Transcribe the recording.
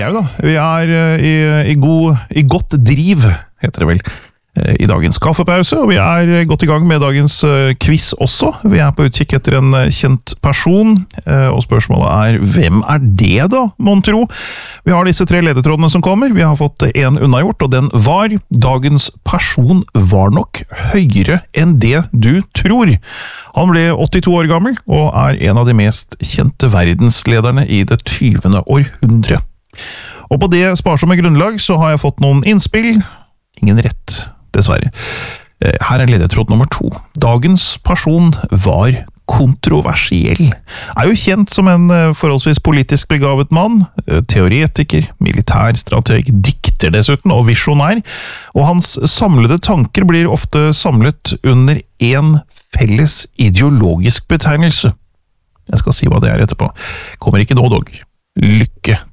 er det da. Vi er i godt driv, heter det vel, i dagens kaffepause, og vi er godt i gang med dagens quiz også. Vi er på utkikk etter en kjent person, og spørsmålet er, hvem er det da, mon tro? Vi har disse 3 ledetrådene som kommer. Vi har fått en unnagjort, og den var: dagens person var nok høyere enn det du tror. Han ble 82 år gammel, og er en av de mest kjente verdenslederne i det 20. århundre. Og på det sparsomme grunnlag så har jeg fått noen innspill. Ingen rett, dessverre. Her er ledetråd nummer 2. Dagens person var kontroversiell. Er jo kjent som en forholdsvis politisk begavet mann, teoretiker, militærstrateg, dikter dessuten, og visjonær, og hans samlede tanker blir ofte samlet under en felles ideologisk betegnelse. Jeg skal si hva det er etterpå. Kommer ikke nå, dog. Lykke